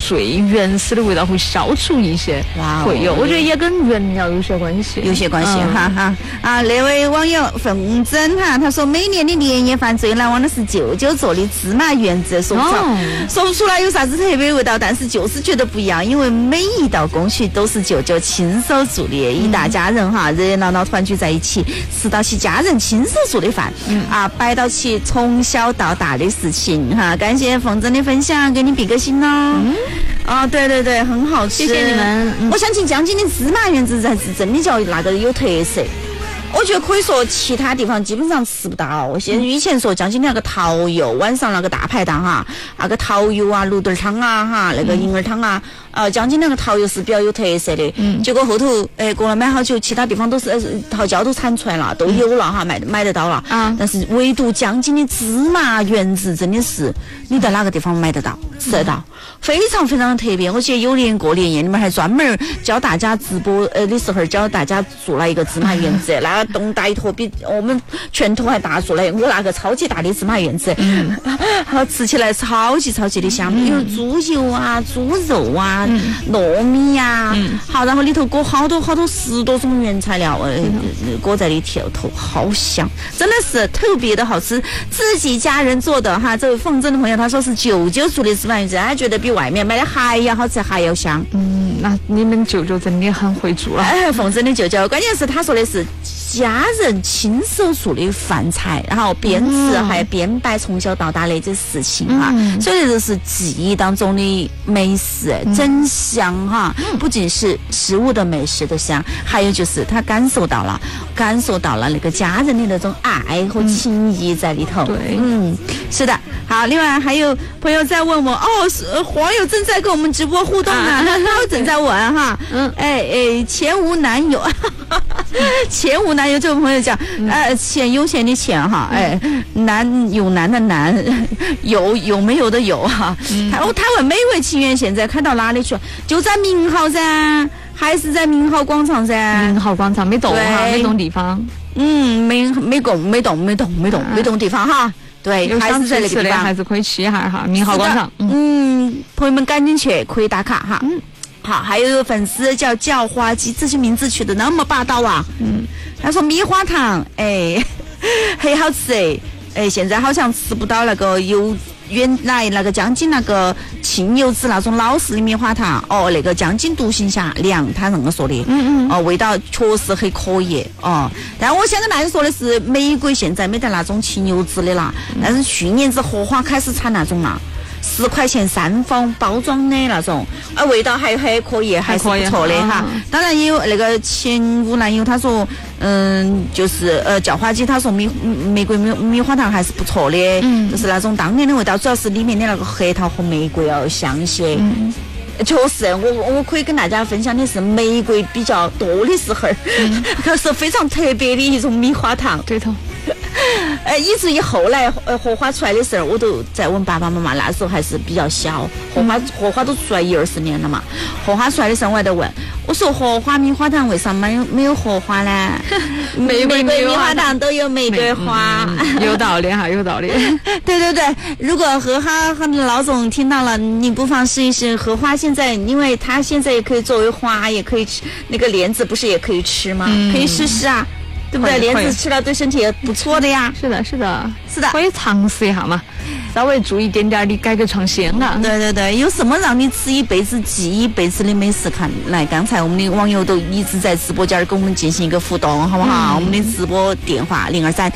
最原始的味道会消除一些。 哇， 会有，我觉得也跟原料有些关系， 哈哈啊！那位网友凤珍哈，他说每年的年夜饭最难忘的是舅舅做的芝麻圆子，说不出来有啥子特别的味道，但是就是觉得不一样，因为每一道工序都是舅舅亲手做的，一大家人哈热热闹闹团聚在一起，吃到起家人亲手做的饭，摆到起从小到大的事情哈。感谢凤珍的分享，给你比个心哦。对对对，很好吃， 谢谢你们。 我相信江津的芝麻圆子才是真的叫那个有特色。我觉得可以说其他地方基本上吃不到。以前说江津那个桃油，晚上那个大排档哈，那个桃油啊、芦墩汤啊哈，那个银耳汤啊，江津那个桃油是比较有特色的。结果后头过了没好久，其他地方都是桃胶都产出来了，都有了哈，买得到了。但是唯独江津的芝麻圆子真的是你在哪个地方买得到、吃得到，非常非常的特别。我记得有年过年夜，你们还专门教大家直播的时候教大家做了一个芝麻圆子，那个东大一坨比我们拳头还大做了，我那个超级大的芝麻圆子，吃起来超级的香，有猪油啊、猪肉啊、糯米呀，好，然后里头裹好多10多种原材料，裹在里头，好香，真的是特别的好吃，自己家人做的哈。这位凤珍的朋友他说是舅舅做的芝麻圆子，他觉得比外面买的还要好吃，还要香。 那你们舅舅真的很会做了。 凤珍的舅舅，关键是他说的是家人亲手做的饭菜，然后边吃还边摆从小到大的这事情哈，所以这是记忆当中的美食，真香哈！不仅是食物的美食的香，还有就是他感受到了那个家人的那种爱和情谊在里头。 对， 是的。好，另外还有朋友在问我，网友正在跟我们直播互动呢，他正在问哈，钱无男友，钱无男友，这位朋友讲，钱有钱的钱哈，男有男的男，有没有的有哈。他问美味情缘现在开到哪里去了？就在明浩噻，还是在明浩广场噻？ 明浩广场没动哈，没动地方。 没动地方哈。对，还是在那个地方， 还是可以去一下哈，明浩广场。 朋友们赶紧去，可以打卡哈。好，还有一个粉丝叫叫花鸡，这些名字取得那么霸道啊。他说米花糖，很好吃现在好像吃不到那个原来那个江津那个清油脂那种老式的米花糖那个江津独行侠凉他那么说的味道确实很可以但我想跟大家说的是，美国现在没得那种清油脂的啦，但是去年子荷花开始产那种了，10块钱3方包装的那种，味道还可以，还是不错的哈。当然也有那个前无男友他说，就是叫花鸡他说玫瑰米花糖还是不错的，就是那种当年的味道，主要是里面的那个核桃和玫瑰要香些。确实，我可以跟大家分享的是玫瑰比较多的时候，可是非常特别的一种米花糖。 对头。 以至于后来荷花出来的时候，我都在问爸爸妈妈，那时候还是比较小，荷花都出来10-20年了嘛。荷花出来的时候，我还在问，我说荷花米花糖为什么没有荷花呢？玫瑰米花糖都有玫瑰花。 有道理哈，有道理。 对，如果荷花和老总听到了，你不妨试一试荷花。现在因为它现在也可以作为花，也可以吃，那个莲子不是也可以吃吗？可以试试啊。对不对？莲子吃了对身体也不错的呀。 是的，可以尝试一下嘛，稍微做一点点的改革创新啊。 对，有什么让你吃一辈子、记一辈子的美食？看来刚才我们的网友都一直在直播间跟我们进行一个互动，好不好？我们的直播电话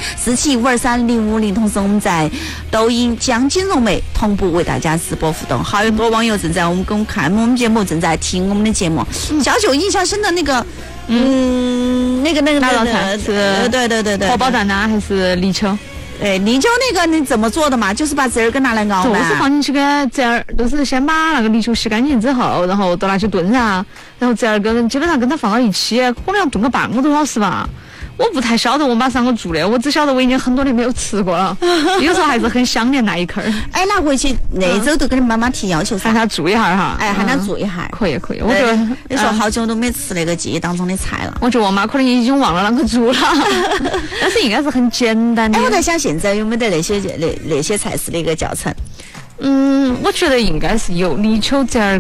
023-47523-050，同时我们在抖音江津蓉美同步为大家直播互动。好多网友正在跟我们看我们节目，正在听我们的节目。小九印象深的那个。那个哪道菜是？ 对， 荷包蛋呢，还是泥鳅？ 泥鳅那个你怎么做的嘛？就是把籽儿跟拿来熬嘛。 就是放进去个籽儿，就是先把那个泥鳅洗干净之后，然后都拿去炖上，然后籽儿基本上跟它放到一起，可能要炖个半个多小时吧。我不太晓得我马上我做的，我只晓得我已经很多年没有吃过了，有时候还是很想念那一刻。 那回去那周都跟你妈妈提要求， 喊她做一下哈。 喊她做一下。 可以，我觉得你说好久都没吃那个记忆当中的菜了。 我觉得我妈可能已经忘了啷个做了，但是应该是很简单的。 我在想现在有没得那些菜式的一个教程？ 我觉得应该是有泥鳅籽儿。